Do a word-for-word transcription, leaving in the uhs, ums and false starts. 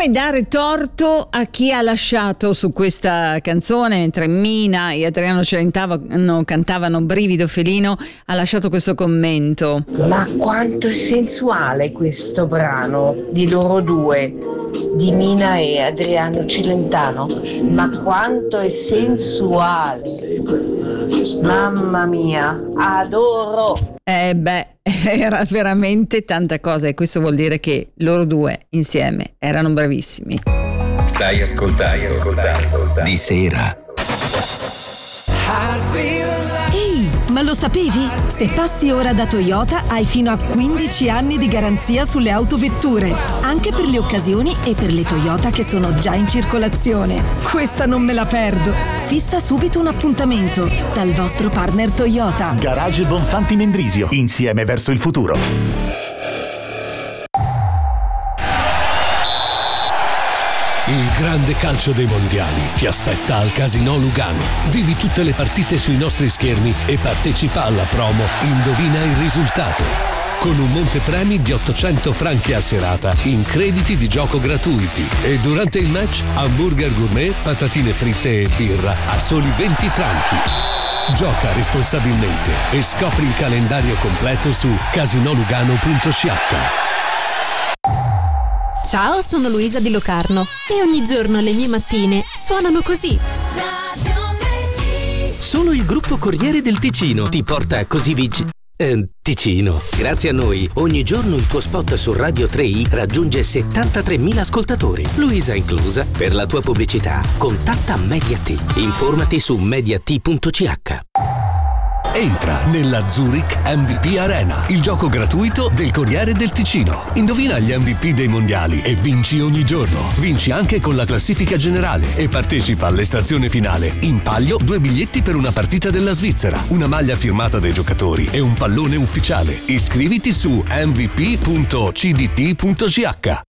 come dare torto a chi ha lasciato su questa canzone, mentre Mina e Adriano Celentano cantavano Brivido felino, ha lasciato questo commento: ma quanto è sensuale questo brano di loro due, di Mina e Adriano Celentano, ma quanto è sensuale, mamma mia, adoro. Eh beh, era veramente tanta cosa, e questo vuol dire che loro due insieme erano bravissimi. Stai ascoltando, ascoltando Di Sera. Ehi, ma lo sapevi? Se passi ora da Toyota hai fino a quindici anni di garanzia sulle autovetture, anche per le occasioni e per le Toyota che sono già in circolazione. Questa non me la perdo. Fissa subito un appuntamento dal vostro partner Toyota. Garage Bonfanti Mendrisio, insieme verso il futuro. Il grande calcio dei mondiali ti aspetta al Casino Lugano. Vivi tutte le partite sui nostri schermi e partecipa alla promo Indovina il risultato, con un montepremi di ottocento franchi a serata in crediti di gioco gratuiti, e durante il match hamburger gourmet, patatine fritte e birra a soli venti franchi. Gioca responsabilmente e scopri il calendario completo su casinolugano punto c h. Ciao, sono Luisa di Locarno e ogni giorno le mie mattine suonano così. Solo il gruppo Corriere del Ticino ti porta così vicino. Eh, Ticino. Grazie a noi, ogni giorno il tuo spot su Radio tre i raggiunge settantatremila ascoltatori, Luisa inclusa. Per la tua pubblicità, contatta Mediat. Informati su mediat punto c h. Entra nella Zurich M V P Arena, il gioco gratuito del Corriere del Ticino. Indovina gli M V P dei mondiali e vinci ogni giorno. Vinci anche con la classifica generale e partecipa all'estrazione finale. In palio due biglietti per una partita della Svizzera, una maglia firmata dai giocatori e un pallone ufficiale. Iscriviti su m v p punto c d t punto c h.